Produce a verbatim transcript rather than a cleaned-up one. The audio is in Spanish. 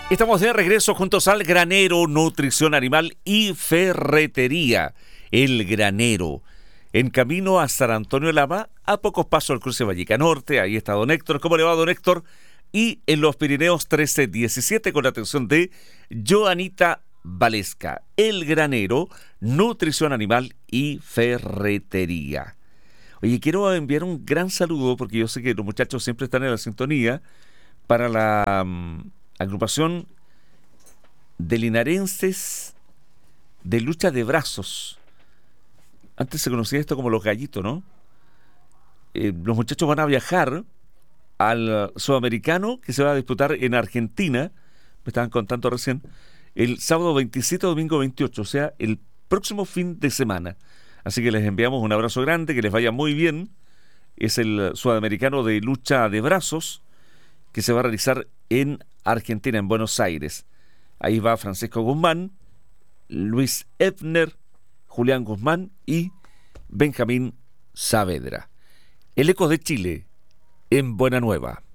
Estamos de regreso juntos al Granero, Nutrición Animal y Ferretería. El Granero, en camino a San Antonio de Lama, a pocos pasos del cruce Valleca Norte. Ahí está don Héctor. ¿Cómo le va, don Héctor? Y en los Pirineos trece diecisiete, con la atención de Joanita Valesca. El Granero, Nutrición Animal y Ferretería. Oye, quiero enviar un gran saludo, porque yo sé que los muchachos siempre están en la sintonía, para la um, agrupación de linarenses de lucha de brazos. Antes se conocía esto como los gallitos, ¿no? Eh, los muchachos van a viajar al sudamericano que se va a disputar en Argentina, me estaban contando recién, el sábado veintisiete, domingo veintiocho, o sea, el próximo fin de semana. Así que les enviamos un abrazo grande, que les vaya muy bien. Es el sudamericano de lucha de brazos que se va a realizar en Argentina, en Buenos Aires. Ahí va Francisco Guzmán, Luis Ebner, Julián Guzmán y Benjamín Saavedra. El Ecos de Chile, en Buena Nueva.